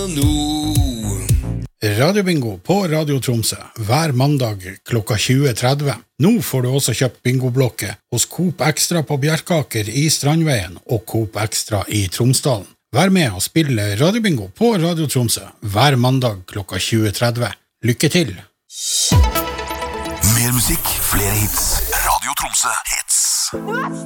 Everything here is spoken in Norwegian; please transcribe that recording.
Radiobingo på Radio Tromsø hver mandag klokka 20.30. Nå får du også kjøpt bingoblokke hos Coop Extra på Bjerkaker i Strandveien og Coop Extra i Tromsdalen. Vær med og spille Radiobingo på Radio Tromsø hver mandag klokka 20.30. Lykke til! Mer musikk, flere hits. Radio Tromsø hits.